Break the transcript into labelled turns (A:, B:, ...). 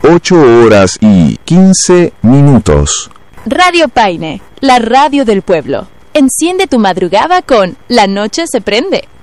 A: 8:15.
B: Radio Paine, la radio del pueblo. Enciende tu madrugada con La Noche se prende.